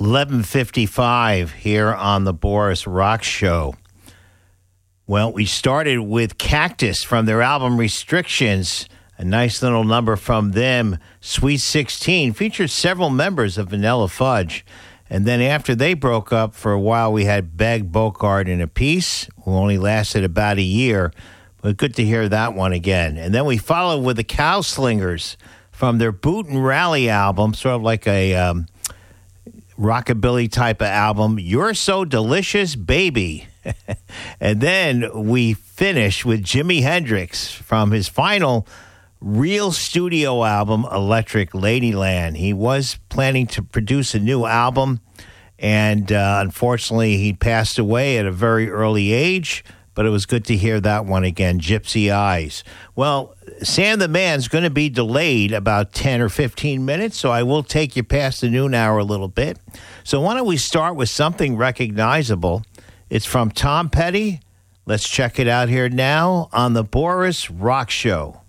11:55 here on the Boris Rock Show. Well, we started with Cactus from their album Restrictions. A nice little number from them, Sweet 16, featured several members of Vanilla Fudge. And then after they broke up, for a while we had Beg, Bogart, and A Piece, who only lasted about a year. But good to hear that one again. And then we followed with the Cowslingers from their Boot and Rally album, sort of like a rockabilly type of album, You're So Delicious, Baby. And then we finished with Jimi Hendrix from his final real studio album, Electric Ladyland. He was planning to produce a new album, and unfortunately he passed away at a very early age, but it was good to hear that one again, Gypsy Eyes. Well, Sam the Man's going to be delayed about 10 or 15 minutes, so I will take you past the noon hour a little bit. So why don't we start with something recognizable? It's from Tom Petty. Let's check it out here now on the Boris Rock Show.